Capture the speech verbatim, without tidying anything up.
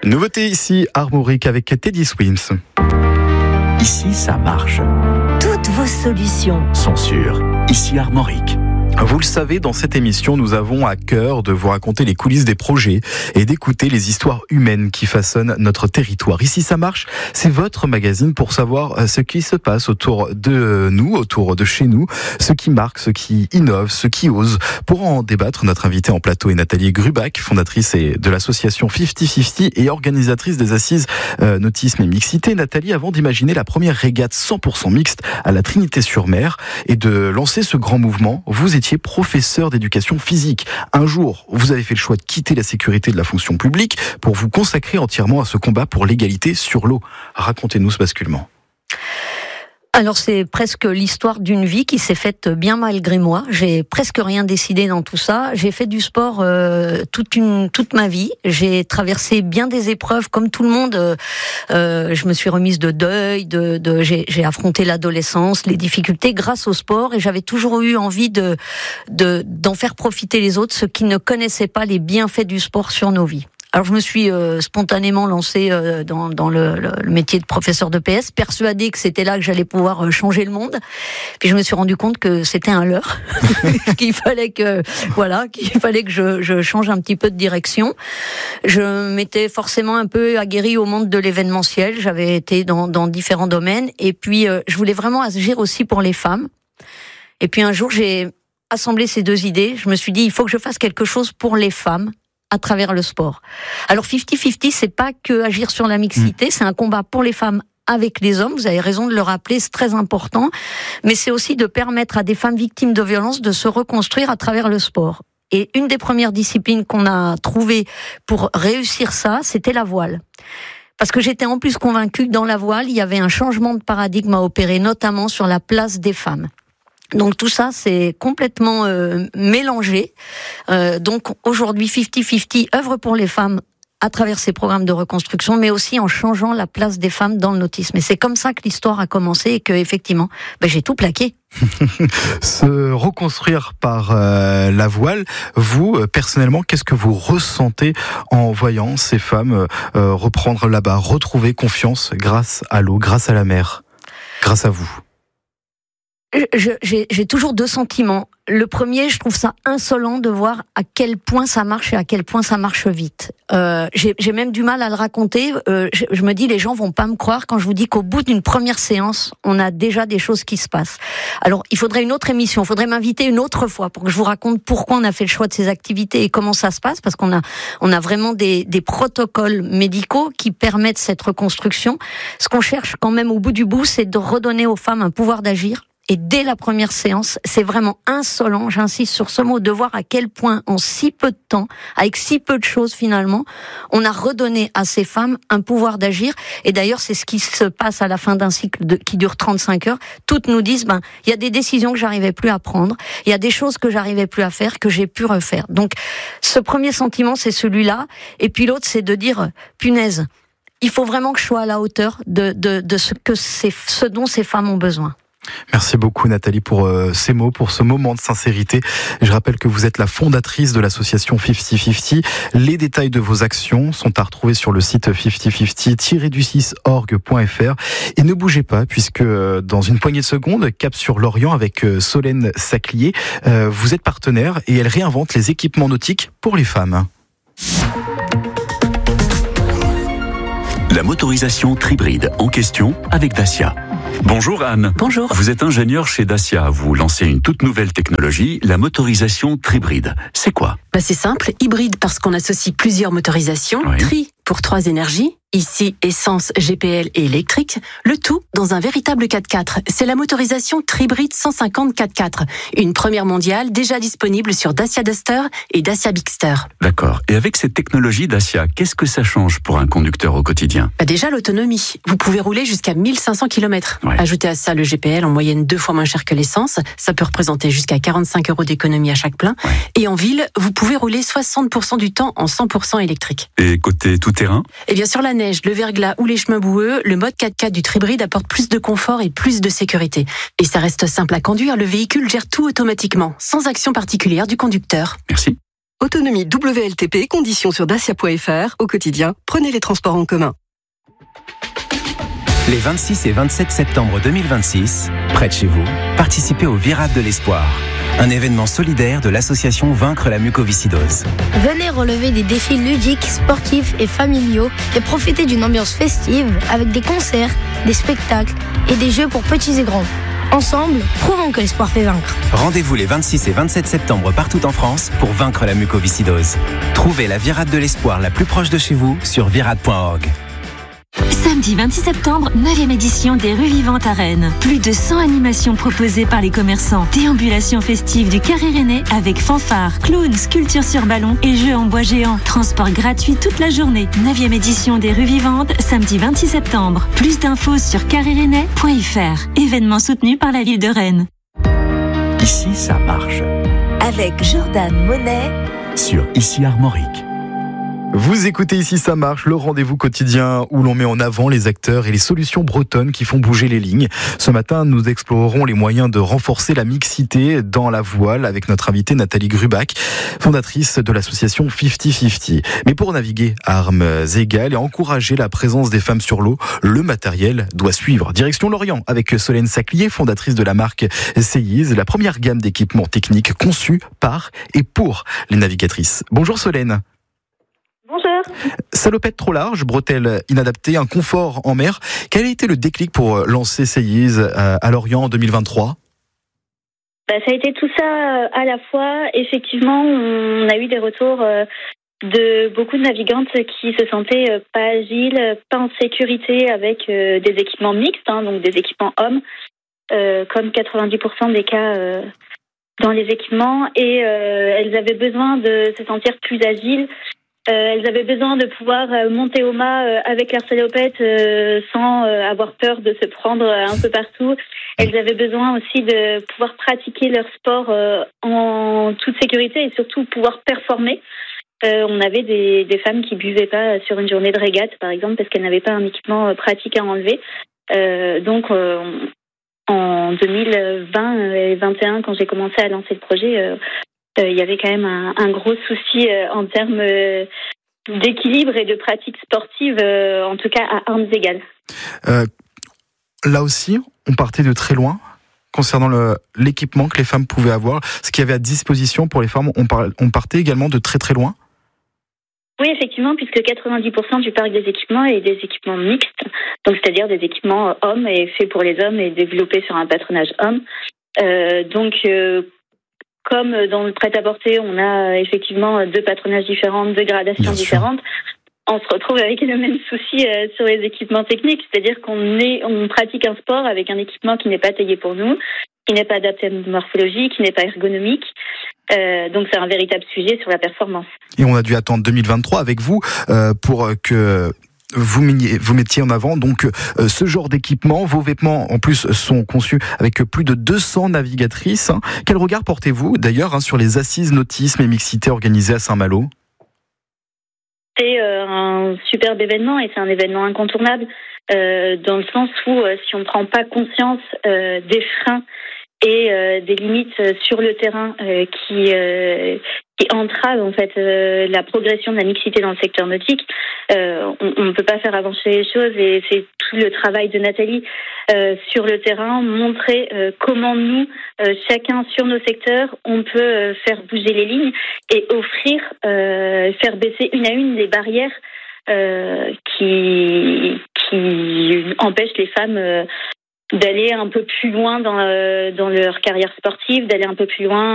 Nouveauté ici, Armorique avec Teddy Swims. Ici, ça marche. Toutes vos solutions sont sûres. Ici, Armorique. Vous le savez, dans cette émission, nous avons à cœur de vous raconter les coulisses des projets et d'écouter les histoires humaines qui façonnent notre territoire. Ici, ça marche, c'est votre magazine pour savoir ce qui se passe autour de nous, autour de chez nous, ce qui marque, ce qui innove, ce qui ose. Pour en débattre, notre invitée en plateau est Nathalie Grubach, fondatrice de l'association cinquante cinquante et organisatrice des assises euh, nautisme et mixité. Nathalie, avant d'imaginer la première régate cent pour cent mixte à la Trinité-sur-Mer et de lancer ce grand mouvement, vous étiez professeur d'éducation physique. Un jour, vous avez fait le choix de quitter la sécurité de la fonction publique pour vous consacrer entièrement à ce combat pour l'égalité sur l'eau. Racontez-nous ce basculement. Alors c'est presque l'histoire d'une vie qui s'est faite bien malgré moi. J'ai presque rien décidé dans tout ça. J'ai fait du sport euh, toute une toute ma vie. J'ai traversé bien des épreuves comme tout le monde. Euh, je me suis remise de deuil, de, de j'ai, j'ai affronté l'adolescence, les difficultés grâce au sport et j'avais toujours eu envie de, de d'en faire profiter les autres, ceux qui ne connaissaient pas les bienfaits du sport sur nos vies. Alors je me suis euh, spontanément lancée euh, dans, dans le, le, le métier de professeur de P S, persuadée que c'était là que j'allais pouvoir euh, changer le monde. Puis je me suis rendu compte que c'était un leurre, qu'il fallait que voilà, qu'il fallait que je, je change un petit peu de direction. Je m'étais forcément un peu aguerrie au monde de l'événementiel. J'avais été dans, dans différents domaines et puis euh, je voulais vraiment agir aussi pour les femmes. Et puis un jour j'ai assemblé ces deux idées. Je me suis dit il faut que je fasse quelque chose pour les femmes à travers le sport. Alors cinquante cinquante, c'est pas que agir sur la mixité, mmh. c'est un combat pour les femmes avec les hommes, vous avez raison de le rappeler, c'est très important, mais c'est aussi de permettre à des femmes victimes de violences de se reconstruire à travers le sport. Et une des premières disciplines qu'on a trouvées pour réussir ça, c'était la voile. Parce que j'étais en plus convaincue que dans la voile, il y avait un changement de paradigme à opérer, notamment sur la place des femmes. Donc tout ça, c'est complètement euh, mélangé. Euh, donc aujourd'hui, cinquante cinquante œuvre pour les femmes à travers ces programmes de reconstruction, mais aussi en changeant la place des femmes dans le nautisme. Et c'est comme ça que l'histoire a commencé et que effectivement, ben, j'ai tout plaqué. Se reconstruire par euh, la voile, vous, euh, personnellement, qu'est-ce que vous ressentez en voyant ces femmes euh, reprendre la barre, retrouver confiance grâce à l'eau, grâce à la mer, grâce à vous ? Je, j'ai, j'ai toujours deux sentiments. Le premier, je trouve ça insolent de voir à quel point ça marche et à quel point ça marche vite. Euh, j'ai, j'ai même du mal à le raconter. Euh, je, je me dis, les gens vont pas me croire quand je vous dis qu'au bout d'une première séance, on a déjà des choses qui se passent. Alors, il faudrait une autre émission, il faudrait m'inviter une autre fois pour que je vous raconte pourquoi on a fait le choix de ces activités et comment ça se passe, parce qu'on a, on a vraiment des, des protocoles médicaux qui permettent cette reconstruction. Ce qu'on cherche quand même au bout du bout, c'est de redonner aux femmes un pouvoir d'agir. Et dès la première séance, c'est vraiment insolent, j'insiste sur ce mot, de voir à quel point, en si peu de temps, avec si peu de choses finalement, on a redonné à ces femmes un pouvoir d'agir. Et d'ailleurs, c'est ce qui se passe à la fin d'un cycle de, qui dure trente-cinq heures. Toutes nous disent, ben, il y a des décisions que j'arrivais plus à prendre, il y a des choses que j'arrivais plus à faire, que j'ai pu refaire. Donc, ce premier sentiment, c'est celui-là. Et puis l'autre, c'est de dire, punaise, il faut vraiment que je sois à la hauteur de, de, de ce que c'est, ce dont ces femmes ont besoin. Merci beaucoup Nathalie pour euh, ces mots, pour ce moment de sincérité. Je rappelle que vous êtes la fondatrice de l'association cinquante cinquante. Les détails de vos actions sont à retrouver sur le site cinquante cinquante tiret du six org point f r. Et ne bougez pas puisque euh, dans une poignée de secondes, cap sur l'Orient avec euh, Solène Saclier, euh, vous êtes partenaire et elle réinvente les équipements nautiques pour les femmes. La motorisation Tribride en question avec Dacia. Bonjour Anne. Bonjour. Vous êtes ingénieure chez Dacia. Vous lancez une toute nouvelle technologie, la motorisation Tribride. C'est quoi ? Bah c'est simple, hybride parce qu'on associe plusieurs motorisations, oui. Tri pour trois énergies, ici essence, G P L et électrique, le tout dans un véritable quatre-quatre. C'est la motorisation Tribride cent cinquante quatre-quatre, une première mondiale déjà disponible sur Dacia Duster et Dacia Bigster. D'accord. Et avec cette technologie Dacia, qu'est-ce que ça change pour un conducteur au quotidien ? Bah déjà l'autonomie. Vous pouvez rouler jusqu'à mille cinq cents kilomètres. Ouais. Ajoutez à ça le G P L en moyenne deux fois moins cher que l'essence. Ça peut représenter jusqu'à quarante-cinq euros d'économie à chaque plein. Ouais. Et en ville, vous pouvez rouler soixante pour cent du temps en cent pour cent électrique. Et côté tout-terrain ? Eh bien sur la neige, le verglas ou les chemins boueux, le mode quatre-quatre du Tribride apporte plus de confort et plus de sécurité. Et ça reste simple à conduire, le véhicule gère tout automatiquement, sans action particulière du conducteur. Merci. Autonomie W L T P, conditions sur dacia point f r. Au quotidien, prenez les transports en commun. Les vingt-six et vingt-sept septembre deux mille vingt-six, près de chez vous, participez au Virade de l'Espoir, un événement solidaire de l'association Vaincre la mucoviscidose. Venez relever des défis ludiques, sportifs et familiaux et profitez d'une ambiance festive avec des concerts, des spectacles et des jeux pour petits et grands. Ensemble, prouvons que l'espoir fait vaincre. Rendez-vous les vingt-six et vingt-sept septembre partout en France pour vaincre la mucoviscidose. Trouvez la Virade de l'Espoir la plus proche de chez vous sur virade point org. Samedi vingt-six septembre, neuvième édition des Rues Vivantes à Rennes. Plus de cent animations proposées par les commerçants. Déambulation festive du Carré Rennais avec fanfare, clowns, sculptures sur ballon et jeux en bois géant. Transport gratuit toute la journée. neuvième édition des Rues Vivantes, samedi vingt-six septembre. Plus d'infos sur carré rennais point f r. Événement soutenu par la ville de Rennes. Ici, ça marche. Avec Jordan Monet sur Ici Armorique. Vous écoutez Ici ça marche, le rendez-vous quotidien où l'on met en avant les acteurs et les solutions bretonnes qui font bouger les lignes. Ce matin, nous explorerons les moyens de renforcer la mixité dans la voile avec notre invitée Nathalie Grubach, fondatrice de l'association cinquante cinquante. Mais pour naviguer à armes égales et encourager la présence des femmes sur l'eau, le matériel doit suivre. Direction Lorient avec Solène Saclier, fondatrice de la marque Seyiz, la première gamme d'équipements techniques conçus par et pour les navigatrices. Bonjour Solène. Bonjour. Salopette trop large, bretelles inadaptées, un confort en mer. Quel a été le déclic pour lancer Seyiz à Lorient en deux mille vingt-trois ? Bah, ça a été tout ça à la fois. Effectivement, on a eu des retours de beaucoup de navigantes qui se sentaient pas agiles, pas en sécurité avec des équipements mixtes, hein, donc des équipements hommes, euh, comme quatre-vingt-dix pour cent des cas euh, dans les équipements. Et euh, elles avaient besoin de se sentir plus agiles. Euh, elles avaient besoin de pouvoir euh, monter au mât euh, avec leur salopette euh, sans euh, avoir peur de se prendre euh, un peu partout. Elles avaient besoin aussi de pouvoir pratiquer leur sport euh, en toute sécurité et surtout pouvoir performer. Euh, on avait des, des femmes qui buvaient pas sur une journée de régate, par exemple, parce qu'elles n'avaient pas un équipement euh, pratique à enlever. Euh, donc, euh, en deux mille vingt et vingt et un, quand j'ai commencé à lancer le projet, euh, Euh, il y avait quand même un, un gros souci euh, en termes euh, d'équilibre et de pratique sportive, euh, en tout cas à armes égales. Euh, là aussi, on partait de très loin concernant le, l'équipement que les femmes pouvaient avoir, ce qu'il y avait à disposition pour les femmes. On, par, on partait également de très très loin. Oui, effectivement, puisque quatre-vingt-dix pour cent du parc des équipements est des équipements mixtes, donc c'est-à-dire des équipements hommes et faits pour les hommes et développés sur un patronage homme. Euh, donc euh, Comme dans le prêt-à-porter, on a effectivement deux patronages différents, deux gradations différentes. On se retrouve avec le même souci euh, sur les équipements techniques, c'est-à-dire qu'on est, on pratique un sport avec un équipement qui n'est pas taillé pour nous, qui n'est pas adapté à notre morphologie, qui n'est pas ergonomique. Euh, donc c'est un véritable sujet sur la performance. Et on a dû attendre deux mille vingt-trois avec vous euh, pour que vous mettiez, vous mettiez en avant donc euh, ce genre d'équipement. Vos vêtements en plus sont conçus avec plus de deux cents navigatrices. Hein. Quel regard portez-vous d'ailleurs hein, sur les assises nautisme et mixité organisées à Saint-Malo ? C'est euh, un superbe événement et c'est un événement incontournable euh, dans le sens où euh, si on ne prend pas conscience euh, des freins et euh, des limites sur le terrain euh, qui euh, qui entravent en fait euh, la progression de la mixité dans le secteur nautique, euh, on ne peut pas faire avancer les choses et c'est tout le travail de Nathalie euh, sur le terrain, montrer euh, comment nous, euh, chacun sur nos secteurs, on peut euh, faire bouger les lignes et offrir, euh, faire baisser une à une les barrières euh, qui qui empêchent les femmes euh, d'aller un peu plus loin dans, euh, dans leur carrière sportive, d'aller un peu plus loin